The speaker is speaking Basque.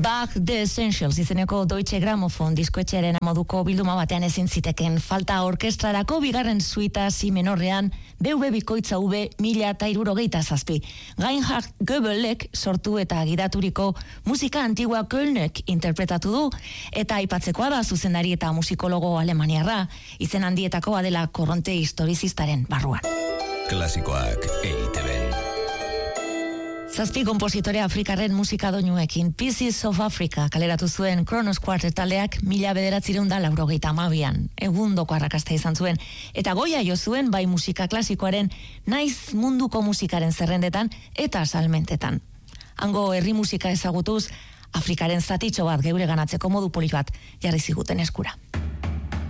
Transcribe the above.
Bach The Essentials izeneko Deutsche Grammophon diskoetxearen moduko bilduma batean ezin ziteken falta orkestrarako bigarren suita si menorrean BV bikoitza V 1067. Reinhard Goebelek sortu eta gidaturiko musika antigua Kölnek interpretatu du, eta aipatzekoa da zuzendari eta musikologo alemaniarra, izen handietakoa dela korronte historizistaren barruan. Klasikoak EITB-n. Zazpi konpositore afrikarren musika doinuekin Pieces of Africa kaleratu zuen Kronos Quartet taldeak 1982an. Egundoko arrakasta izan zuen, eta goia jo zuen bai musika klasikoaren naiz munduko musikaren zerrendetan eta salmentetan. Hango herri musika ezagutuz, Afrikaren zatitxo bat geure ganatzeko modu polit bat jarri ziguten eskura.